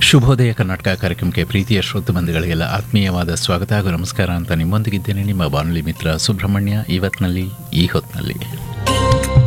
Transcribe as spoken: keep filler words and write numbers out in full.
ಶುಭೋದಯ ಕರ್ನಾಟಕ ಕಾರ್ಯಕ್ರಮಕ್ಕೆ ಪ್ರೀತಿಯ ಶ್ರೋತೃ ಬಂಧುಗಳಿಗೆಲ್ಲ ಆತ್ಮೀಯವಾದ ಸ್ವಾಗತ ಹಾಗೂ ನಮಸ್ಕಾರ ಅಂತ ನಿಮ್ಮೊಂದಿಗಿದ್ದೇನೆ ನಿಮ್ಮ ಬಾನುಲಿ ಮಿತ್ರ ಸುಬ್ರಹ್ಮಣ್ಯ. ಇವತ್ತಿನಲ್ಲಿ ಈ ಹೊತ್ತಿನಲ್ಲಿ